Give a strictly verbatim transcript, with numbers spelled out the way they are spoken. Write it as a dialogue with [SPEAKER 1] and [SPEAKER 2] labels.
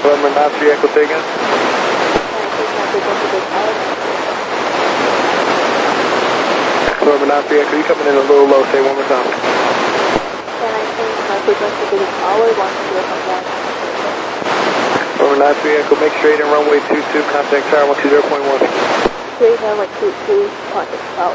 [SPEAKER 1] November nine three Echo taken. November nine three Echo, you coming in a little low, say one more time.
[SPEAKER 2] Can I change my frequency to the hour, one zero point one?
[SPEAKER 1] November nine three Echo, make straight and runway two two, contact tower one two zero point one.
[SPEAKER 2] Straight runway two two, contact tower.